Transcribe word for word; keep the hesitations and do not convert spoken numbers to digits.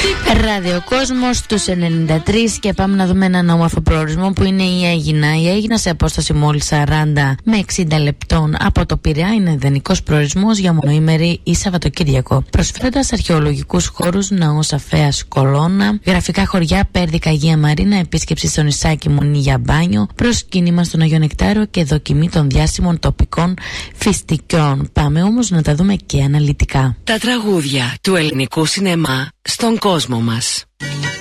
Ραδιοκόσμος στους ενενήντα τρία και πάμε να δούμε έναν όμορφο προορισμό που είναι η Αίγινα. Η Αίγινα σε απόσταση μόλις σαράντα με εξήντα λεπτών από το Πειραιά είναι ιδανικός προορισμός για μονοήμερη ή Σαββατοκύριακο. Προσφέροντας αρχαιολογικούς χώρους, ναός Αφέας Κολώνα, γραφικά χωριά Πέρδικα Αγία Μαρίνα, επίσκεψη στο νησάκι Μονή για μπάνιο, προσκύνημα στον Αγιο Νεκτάριο και δοκιμή των διάσημων τοπικών φιστικών. Πάμε όμως να τα δούμε και αναλυτικά. Τα τραγούδια του ελληνικού σινεμά στον κόσμο μας.